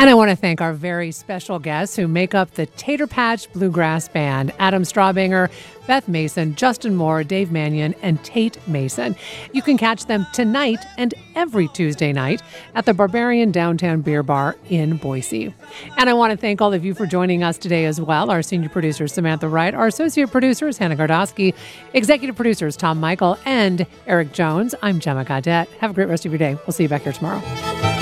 And I want to thank our very special guests who make up the Tater Patch Bluegrass Band: Adam Strawbanger, Beth Mason, Justin Moore, Dave Mannion, and Tate Mason. You can catch them tonight and every Tuesday night at the Barbarian Downtown Beer Bar in Boise. And I want to thank all of you for joining us today as well. Our senior producer, Samantha Wright, our associate producers, Hannah Gardosky, executive producers, Tom Michael and Eric Jones. I'm Gemma Gaudette. Have a great rest of your day. We'll see you back here tomorrow.